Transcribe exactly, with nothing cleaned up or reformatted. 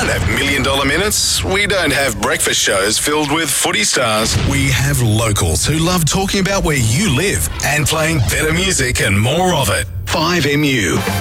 don't have million dollar minutes. We don't have breakfast shows filled with footy stars. We have locals who love talking about where you live and playing better music and more of it. five M U.